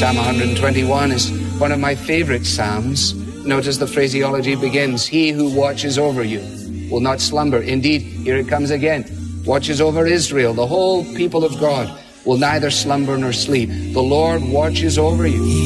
Psalm 121 is one of my favorite psalms. Notice the phraseology begins, he who watches over you will not slumber. Indeed, here it comes again, watches over Israel, the whole people of God, will neither slumber nor sleep. The Lord watches over you.